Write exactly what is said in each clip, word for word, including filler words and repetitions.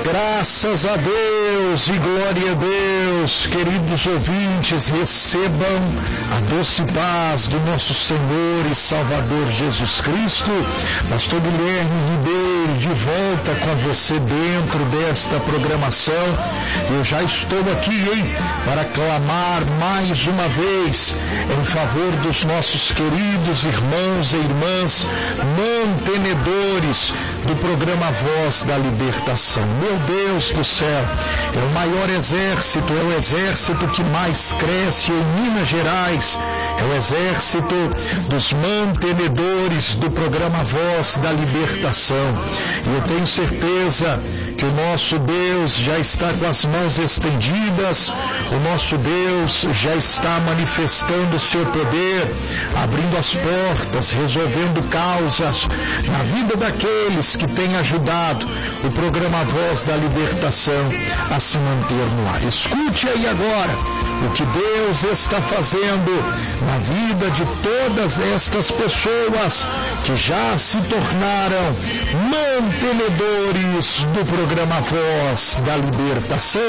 Graças a Deus e glória a Deus, queridos ouvintes, recebam a doce paz do nosso Senhor e Salvador Jesus Cristo. Pastor Guilherme Ribeiro, de volta com você dentro desta programação. Eu já estou aqui, hein, para clamar mais uma vez em favor dos nossos queridos irmãos e irmãs mantenedores do programa Voz da Libertação. Meu Deus do céu, é o maior exército, é o exército que mais cresce em Minas Gerais, é o exército dos mantenedores do programa Voz da Libertação. E eu tenho certeza que o nosso Deus já está com as mãos estendidas, o nosso Deus já está manifestando o seu poder, abrindo as portas, resolvendo causas na vida daqueles que têm ajudado o programa Voz da Libertação a se manter no ar. Escute aí agora o que Deus está fazendo na vida de todas estas pessoas que já se tornaram mantenedores do programa Voz da Libertação.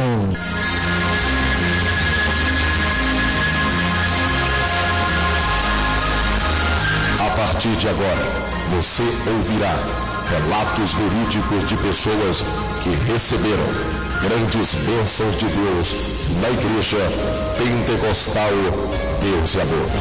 A partir de agora, você ouvirá relatos verídicos de pessoas que receberam grandes bênçãos de Deus na Igreja Pentecostal Deus e Amor.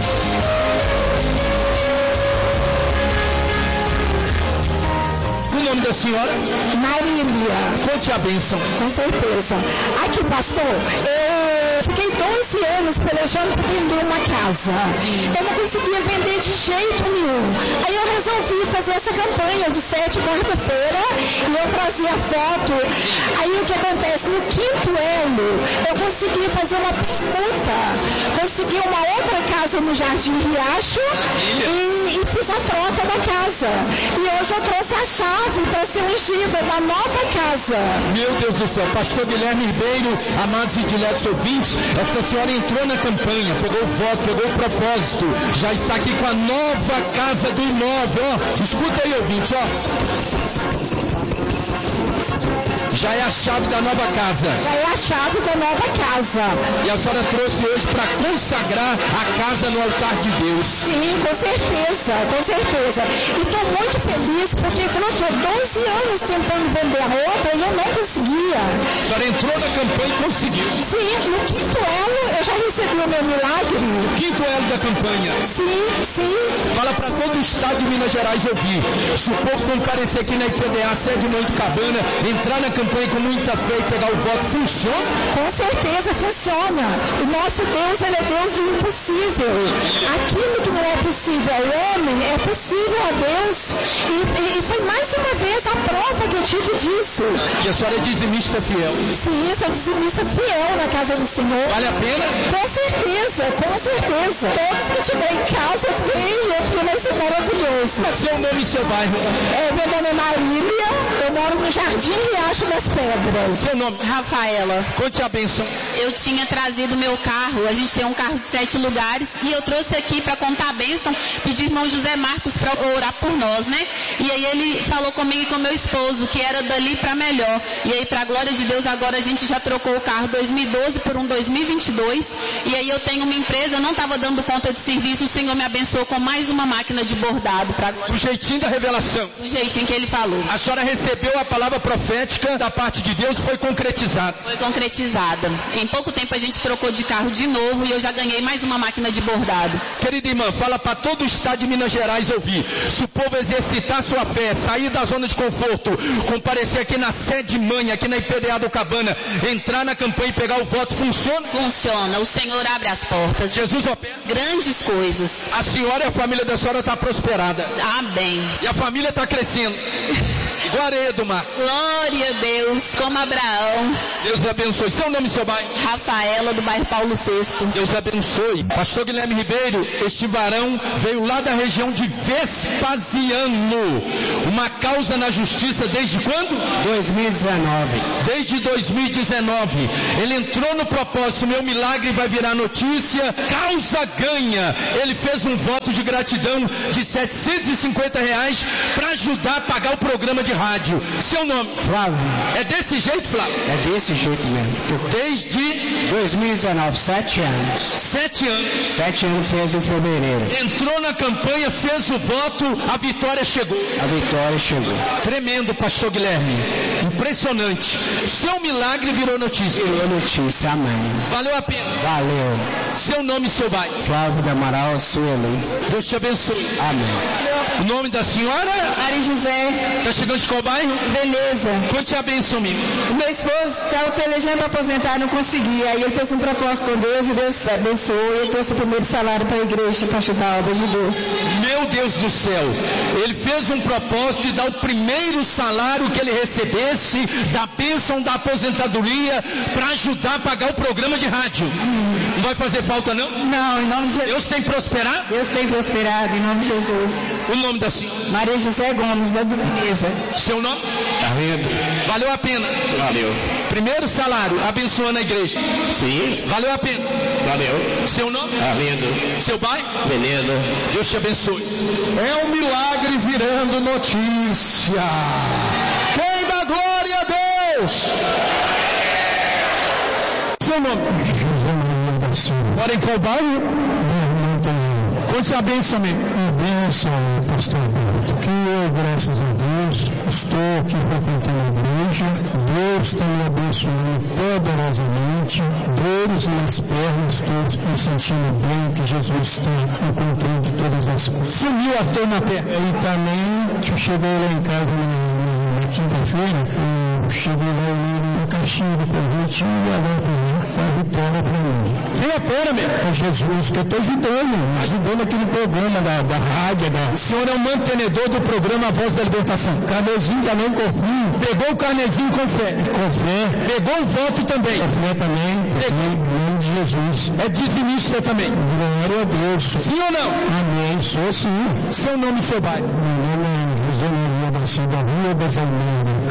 O nome da senhora? Marília. Conte a bênção. Com certeza. Aqui, pastor, eu fiquei doze anos pelejando para vender uma casa. Eu não conseguia vender de jeito nenhum. Aí eu resolvi fazer essa campanha de sete quarta-feira e eu trazia foto. Aí o que acontece? No quinto ano, eu consegui fazer uma permuta. Consegui uma outra casa no Jardim Riacho e, e fiz a troca da casa. E hoje eu trouxe a chave para ser ungida na nova casa. Meu Deus do céu, pastor Guilherme Ribeiro, amados e diletos ouvintes, esta senhora entrou na campanha, pegou o voto, pegou o propósito, já está aqui com a nova casa do imóvel, ó. Escuta aí, ouvinte, ó. Já é a chave da nova casa. Já é a chave da nova casa. E a senhora trouxe hoje para consagrar a casa no altar de Deus. Sim, com certeza, com certeza. E estou muito feliz porque eu estou doze anos tentando vender a outra e eu não conseguia. A senhora entrou na campanha e conseguiu. Sim, no quinto elo eu já recebi o meu milagre. No quinto elo da campanha. Sim, sim. Fala para todo o estado de Minas Gerais ouvir. Se o povo comparecer aqui na I P D A, sede Monte Cabana, entrar na campanha com muita fé e pegar o voto, funciona? Com certeza funciona. O nosso Deus, ele é Deus do impossível. Aquilo que não é possível ao homem, é possível a Deus. E, e foi mais uma vez a prova que eu tive disso. E a senhora é dizimista fiel? Sim, sou dizimista fiel na casa do Senhor. Vale a pena? Com certeza, com certeza. Todos que estiver em casa, venham, porque vai ser maravilhoso. Seu nome e seu bairro? É, meu nome é Marília, eu moro no Jardim Riacho das Pedras. Seu nome? Rafaela. Conte a bênção. Eu tinha trazido meu carro, a gente tem um carro de sete lugares, e eu trouxe aqui para contar a bênção, pedir irmão José Marcos para orar por nós, né? E aí ele falou comigo e com meu esposo, que era dali para melhor. E aí, para a glória de Deus, agora a gente já trocou o carro dois mil e doze por um dois mil e vinte e dois. E aí eu tenho uma empresa, eu não estava dando conta de serviço, o Senhor me abençoou com mais uma máquina de bordado. Pra... Do jeitinho da revelação. Do jeitinho que ele falou. A senhora recebeu a palavra profética da parte de Deus e foi concretizada. Foi concretizada. Em pouco tempo a gente trocou de carro de novo e eu já ganhei mais uma máquina de bordado. Querida irmã, fala para todo o estado de Minas Gerais ouvir. Se o povo exercitar sua fé, sair da zona de conforto, comparecer aqui na sede mãe, aqui na I P D A do Cabana, entrar na campanha e pegar o voto, funciona? Funciona. O Senhor abre as portas. Jesus opera grandes coisas. A senhora e a família da senhora está prosperada. Amém. E a família está crescendo. Igual a areia do mar. Glória a Deus, como Abraão. Deus abençoe. Seu nome e seu bairro? Rafaela, do bairro Paulo sexto. Deus abençoe. Pastor Guilherme Ribeiro, este varão veio lá da região de Vespasiano. Uma causa na justiça desde quando? dois mil e dezenove. Desde dois mil e dezenove. Ele entrou no propósito, meu milagre vai virar notícia, causa ganha. Ele fez um voto de gratidão de setecentos e cinquenta reais para ajudar a pagar o programa de rádio. Seu nome? Flávio. É desse jeito, Flávio? É desse jeito mesmo. Desde dois mil e dezenove, sete anos. Sete anos. Sete anos fez em fevereiro. Entrou na campanha, fez o voto, a vitória chegou. A vitória chegou. Tremendo, pastor Guilherme. Impressionante. Seu milagre virou notícia. Virou notícia, amém. Valeu a pena. Valeu. Seu nome e seu bairro? Flávio do Amaral, Sueli. Deus te abençoe. Amém. O nome da senhora? Maria José. Está chegando de qual bairro? Beleza. Conte a bênção, amigo. O meu esposo estava pelejando para aposentar, não conseguia. Aí ele fez um propósito com Deus e Deus abençoou. E ele trouxe o primeiro salário para a igreja para ajudar a obra de Deus. Meu Deus do céu. Ele fez um propósito de dar o primeiro salário que ele recebesse da bênção da aposentadoria para ajudar a pagar o programa de rádio. Hum. Não vai fazer falta, não? Não, em nome de Jesus. Deus tem prosperar? Deus tem prosperado, em nome de Jesus. O nome da senhora? Maria José Gomes, da Beleza. Seu nome? Arlindo. Valeu a pena? Valeu. Primeiro salário, abençoando a igreja. Sim. Valeu a pena? Valeu. Seu nome? Arlindo. Seu bairro? Beleza. Deus te abençoe. É um milagre virando notícia. Quem dá glória a Deus? Seu nome? José Maria da Silva. Mora em qual bairro? Conte a bênção também. A bênção, pastor Beto, que eu, graças a Deus, estou aqui frequentando a igreja. Deus está me abençoando poderosamente. Dores nas pernas, estou me sentindo bem, que Jesus está no controle de todas as coisas. Sumiu as dores na perna. E também, eu cheguei lá em casa na, na, na quinta-feira, eu cheguei lá e uma caixinha de presente e agora para mim, a vitória para mim. Vem a pena, meu. É Jesus que eu estou ajudando, ajudando aquele programa da, da rádio. Da... O senhor é o mantenedor do programa A Voz da Libertação. Carnezinho também confio. Pegou o carnezinho com fé. Com fé. Pegou o voto também. Com fé também. Em nome de Jesus. É dizimista também. Glória a Deus. Sim ou não? Amém. Sou sim. Seu nome e seu bairro? Meu nome é José Maria da Silva, Rua das Almeiras.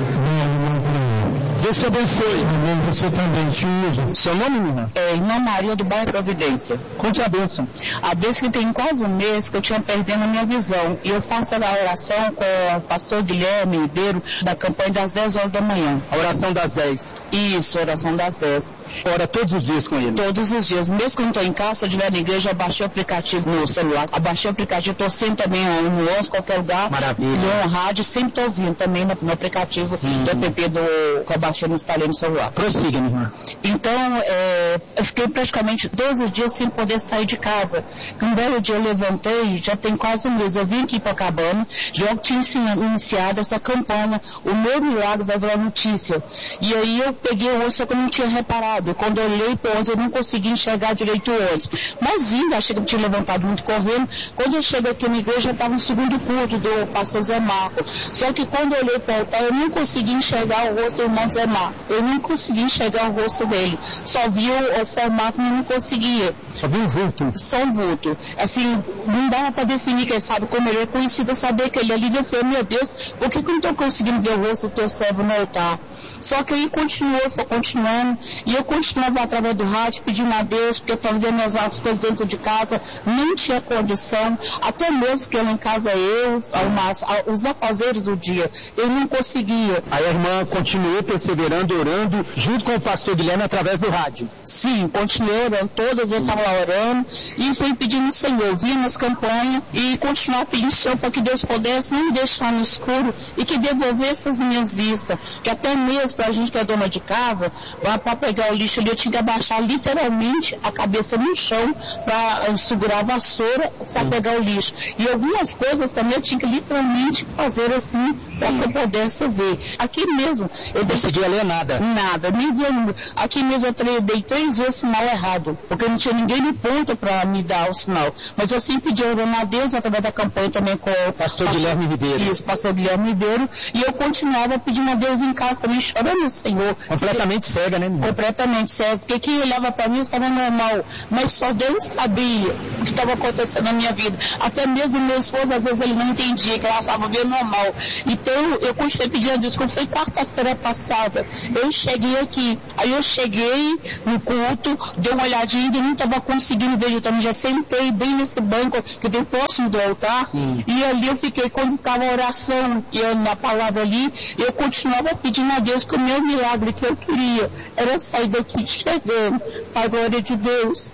Deus te abençoe. Amém. Você também te usa. Seu nome, irmã? É, irmã Maria do bairro Providência. Conte a bênção. A bênção que tem quase um mês que eu tinha perdendo a minha visão. E eu faço a oração com o pastor Guilherme Ribeiro da campanha das dez horas da manhã. A oração das dez. Isso, a oração das dez. Ora todos os dias com ele? Todos os dias. Mesmo que eu não estou em casa, se eu estiver na igreja, eu baixei o aplicativo no celular. Eu baixei o aplicativo, estou sempre também no onze, qualquer lugar. Maravilha. No rádio, sempre estou ouvindo também no, no aplicativo Sim. do app do, que eu baixei no instalei no celular. Prossiga, minha irmã. Então, é, eu fiquei praticamente doze dias sem poder sair de casa. Um belo dia eu levantei, já tem quase um mês, eu vim aqui para Cabana, já tinha iniciado essa campanha, o meu milagre vai virar notícia. E aí eu peguei o ônibus, só que eu não tinha reparado. Quando eu olhei para o ônibus, eu não consegui enxergar direito o ônibus. Mas vindo, achei que eu tinha levantado muito correndo. Quando eu cheguei aqui na igreja, já estava no segundo culto do pastor Zé Marco. Só que quando eu olhei para o altar, eu não consegui enxergar o rosto do irmão Zé Marco. Eu não consegui enxergar o rosto dele. Só vi o, o formato, mas não conseguia. Só vi um vulto? Só um vulto. Assim, não dava para definir, quem sabe como ele é conhecido, saber que ele ali. Eu falei, meu Deus, por que, que eu não estou conseguindo ver o rosto do teu servo no altar? Só que aí continuou, foi continuando, e eu continuava através do rádio, pedindo a Deus, porque fazendo as outras coisas dentro de casa, não tinha condição, até mesmo que eu em casa, eu, mas, os afazeres do dia, eu não conseguia. Aí a irmã continuou perseverando, orando, junto com o pastor Guilherme, através do rádio? Sim, continuei orando, todas eu estava lá orando, e fui pedindo ao Senhor, via nas campanhas, e continuar pedindo ao Senhor para que Deus pudesse não me deixar no escuro, e que devolvesse as minhas vistas, que até mesmo para a gente que é dona de casa, para pegar o lixo ali, eu tinha que abaixar literalmente a cabeça no chão para segurar a vassoura para pegar o lixo. E algumas coisas também eu tinha que literalmente fazer assim para que eu pudesse ver. Aqui mesmo, eu não conseguia ler nada. Nada, nem via. Aqui mesmo eu dei três vezes sinal errado, porque não tinha ninguém no ponto para me dar o sinal. Mas eu sempre pedi orando a Deus através da campanha também com o pastor, pastor Guilherme Ribeiro. Isso, pastor Guilherme Ribeiro. E eu continuava pedindo a Deus em casa também ali chorando o Senhor. Completamente cega, né, menina? Completamente cega, porque quem olhava para mim estava normal, mas só Deus sabia o que estava acontecendo na minha vida. Até mesmo meu esposo, às vezes ele não entendia, que ela estava vendo normal. Então eu continuei pedindo a Deus, quando foi quarta-feira passada, eu cheguei aqui, aí eu cheguei no culto, dei uma olhadinha e não estava conseguindo ver, eu também já sentei bem nesse banco que tem próximo do altar. Sim. E ali eu fiquei, quando estava a oração e eu, na palavra ali, eu continuava pedindo a Deus que o meu milagre que eu queria era sair daqui chegando, para a glória de Deus.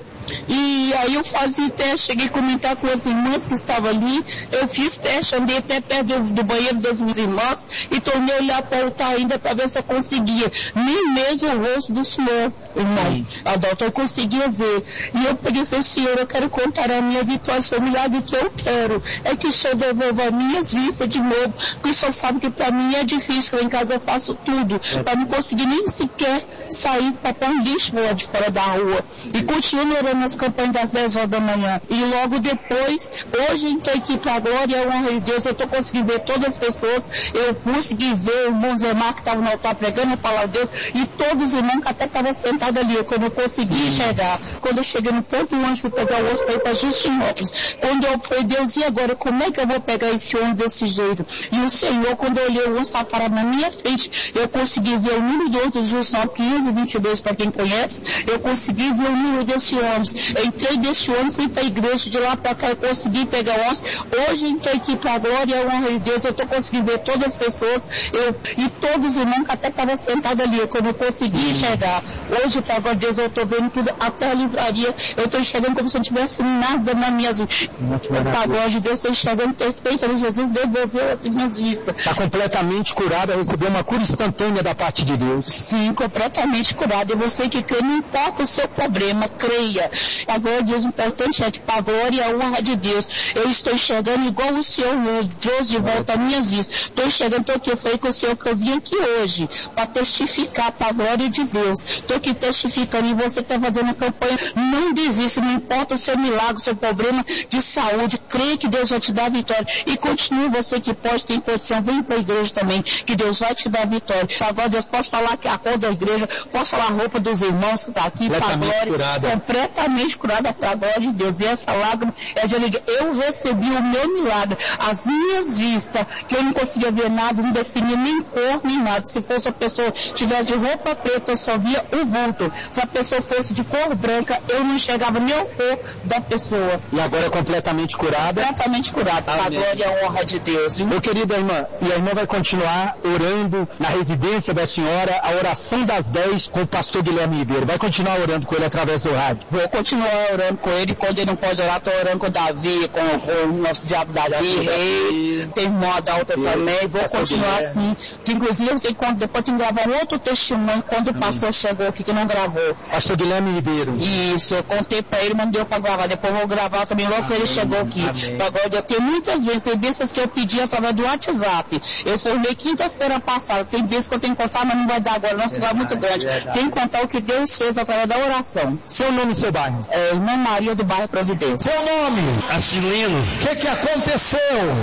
E aí eu fazia teste, cheguei a comentar com as irmãs que estavam ali, eu fiz teste, andei até perto do, do banheiro das minhas irmãs e tornei a olhar para o altar ainda para ver se eu conseguia, nem mesmo o rosto do Senhor, irmão, Adalto, eu conseguia ver. E eu peguei e falei, Senhor, eu quero contar a minha vitória, o milagre que eu quero é que o Senhor devolva as minhas vistas de novo, porque o Senhor sabe que para mim é difícil, lá em casa eu faço tudo, para não conseguir nem sequer sair para pôr um lixo lá de fora da rua. E continuo orando nas campanhas das dez horas da manhã. E logo depois, hoje entrei aqui para a glória e a honra de Deus, eu estou conseguindo ver todas as pessoas, eu consegui ver o irmão Zé Mar que estava no altar pregando a palavra de Deus, e todos os irmãos que até estavam sentados ali, quando eu consegui enxergar. Quando eu cheguei no ponto ônibus, fui pegar o ônibus para ir para Justinópolis. Quando eu falei, Deus, e agora, como é que eu vou pegar esse ônibus desse jeito? E o Senhor, quando eu olhei o ônibus estava parado na minha frente, eu consegui ver o número do outro de Justinópolis, quinhentos e vinte e dois, para quem conhece, eu consegui ver o número desse ônibus. Eu entrei desse ônibus, fui para a igreja, de lá para cá eu consegui pegar o ônibus. Hoje entrei aqui para a glória e a honra de Deus, eu estou conseguindo ver todas as pessoas, eu, e todos os irmãos que até estavam sentados ali, quando eu consegui enxergar. Hoje, para a glória de Deus, eu estou vendo tudo, até a livraria, eu estou enxergando como se eu não tivesse nada na minha vida. Para a glória de Deus, estou enxergando perfeitamente. Jesus devolveu as minhas vistas. Está completamente curada, recebeu uma cura instantânea da parte de Deus. Sim, completamente curada. E você que crê, não importa o seu problema, creia. A glória de Deus, o importante é que para a glória e a honra de Deus, eu estou enxergando igual o Senhor trouxe de volta as minhas vistas. Estou enxergando, estou aqui, eu falei com o Senhor que eu vim aqui hoje para testificar para a glória de Deus. Estou aqui testificando, e você que está fazendo a campanha, não desista, não importa o seu milagre, o seu problema de saúde, creia que Deus vai te dar a vitória. E continue, você que pode ter condição, vem para a igreja também, que Deus vai te dar a vitória. Para a glória de Deus, posso falar que a cor da igreja, posso falar a roupa dos irmãos que está aqui, para a glória, curada. completamente curada para a glória de Deus. E essa lágrima é de alegria. Eu recebi o meu milagre, as minhas vistas, que eu não conseguia ver nada, não definia nem cor, nem nada. Se fosse a pessoa tivesse de roupa preta, eu só via o vulto. Se a pessoa fosse de cor branca, eu não enxergava nem o cor da pessoa. E agora é completamente curada? Completamente curada, para a glória e a honra de Deus. Meu querida irmã, e a irmã vai continuar orando na residência da senhora, a oração das dez com o pastor Guilherme Ribeiro. Vai continuar orando com ele através do rádio? Vou continuar orando com ele, quando ele não pode orar, estou orando com o Davi, com, com o nosso diabo Davi, Reis, tem irmão Adalto também, vou continuar assim, que inclusive eu tenho, depois tem que gravar um outro testemunho, quando o pastor chegou aqui, que não gravou. Pastor Guilherme Ribeiro. Isso, eu contei para ele, mas não deu para gravar, depois eu vou gravar também logo que ele chegou aqui. Agora, eu tenho muitas vezes, tem vezes que eu pedi através do WhatsApp, eu formei quinta-feira passada, tem vezes que eu tenho que contar, mas não vai dar agora, nosso lugar é muito grande, tem que contar o que Deus fez através da oração. Seu nome e seu bairro? É, Irmã Maria do bairro Providência. Seu nome? Acilino. O que que aconteceu?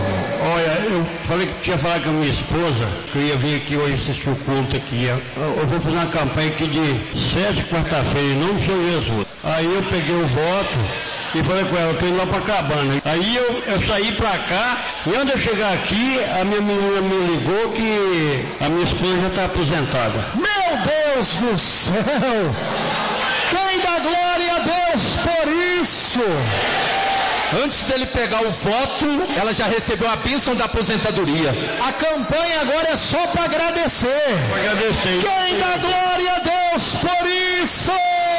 Olha, eu falei que tinha falado com a minha esposa, que eu ia vir aqui hoje assistir o culto aqui. Eu, eu vou fazer uma campanha aqui de sete quarta-feira, em nome do Senhor Jesus. Aí eu peguei o voto e falei com ela, eu tô indo lá pra Cabana. Aí eu, eu saí pra cá, e antes de eu chegar aqui, a minha menina me ligou que a minha esposa já está aposentada. Meu Deus do céu! Quem dá glória a Deus por isso? Antes dele pegar o voto, ela já recebeu a bênção da aposentadoria. A campanha agora é só para agradecer. Para agradecer. Quem dá glória a Deus por isso?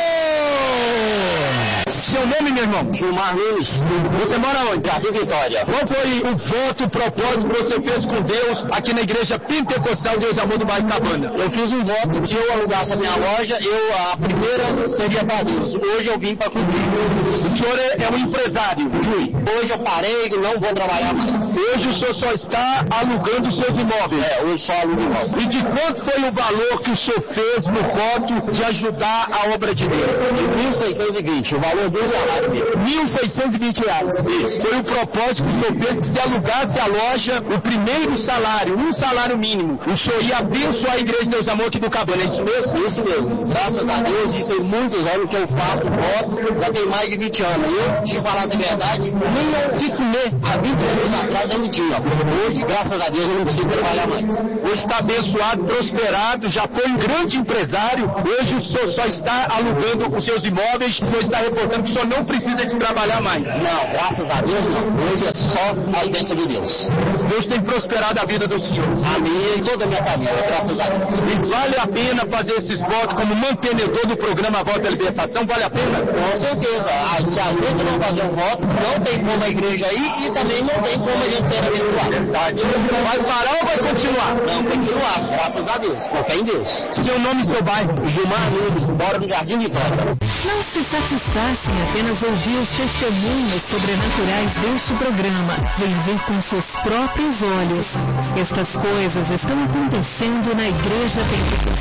Seu nome, meu irmão? Gilmar Nunes. Você mora onde? Jardim Vitória. Qual foi o voto, o propósito que você fez com Deus aqui na igreja Pentecostal Deus Amor do Bairro Cabana? Eu fiz um voto, se eu alugasse a minha loja, eu, a primeira seria para Deus. Hoje eu vim para cumprir. O senhor é, é um empresário? Fui. Hoje eu parei e não vou trabalhar mais. Hoje o senhor só está alugando seus imóveis? É, hoje só alugo imóveis. E de quanto foi o valor que o senhor fez no voto de ajudar a obra de Deus? De mil seiscentos e vinte. O valor dele o salário dele. mil seiscentos e vinte reais. Isso. Foi o propósito que o senhor fez, que se alugasse a loja, o primeiro salário, um salário mínimo, o senhor ia abençoar a Igreja de Deus Amor aqui no Cabana, é isso mesmo? Isso mesmo. Graças a Deus, e tem muitos anos que eu faço voto, já tem mais de vinte anos. Eu, te falar a verdade, nem o que comer há vinte anos atrás eu não tinha. Hoje, graças a Deus, eu não preciso trabalhar mais. Hoje está abençoado, prosperado, já foi um grande empresário. Hoje o senhor só está alugando os seus imóveis, o senhor está reportando que o senhor não precisa de trabalhar mais. Não, graças a Deus não. Hoje é só a bênção de Deus. Deus tem prosperado a vida do senhor. A minha e toda a minha família, graças a Deus. E vale a pena fazer esses votos como mantenedor do programa Voto da Libertação? Vale a pena? Com certeza. Ah, se a gente não fazer um voto, não tem como a igreja ir e também não tem como a gente ser abençoado. Verdade. Vai parar ou vai continuar? Não, continuar, graças a Deus, porque é em Deus. Seu nome e seu bairro? Gilmar Nunes, moro no Jardim Vitória. Não se satisfaça em apenas ouvir os testemunhos sobrenaturais deste programa. Vem ver com seus próprios olhos. Estas coisas estão acontecendo na Igreja Pentecostal